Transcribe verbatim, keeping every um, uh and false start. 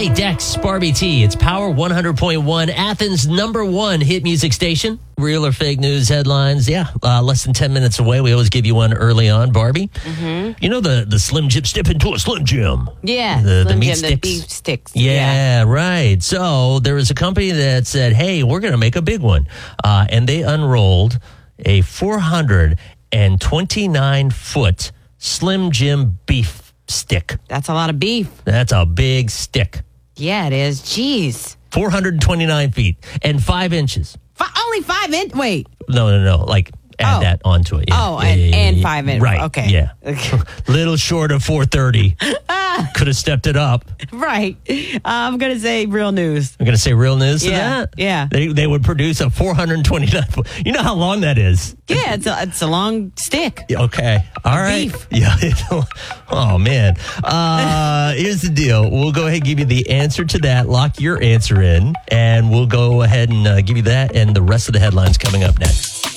Hey, Dex, Barbie T. It's Power one hundred point one, Athens' number one hit music station. Real or fake news headlines. Yeah, uh, less than ten minutes away. We always give you one early on, Barbie. Mm-hmm. You know the, the Slim Jim, step into a Slim Jim. Yeah, the, Slim the meat Jim, sticks. the beef sticks. Yeah, yeah, right. So there was a company that said, hey, we're going to make a big one. Uh, and they unrolled a four hundred twenty-nine foot Slim Jim beef stick. That's a lot of beef. That's a big stick. Yeah, it is. Jeez. four hundred twenty-nine feet and five inches. F- only five inch? Wait. No, no, no. Like add Oh. that onto it. Yeah. Oh, Yeah, and, yeah, yeah, and yeah. five inch. Right. Okay. Yeah. Little short of four thirty. Could have stepped it up. Right. Uh, I'm going to say real news. I'm going to say real news to Yeah, that. yeah. They they would produce a four hundred twenty-nine foot. You know how long that is? Yeah, it's a, it's a long stick. Okay. All right. Beef. Yeah. Oh, man. Uh, here's the deal. We'll go ahead and give you the answer to that. Lock your answer in, and we'll go ahead and uh, give you that and the rest of the headlines coming up next.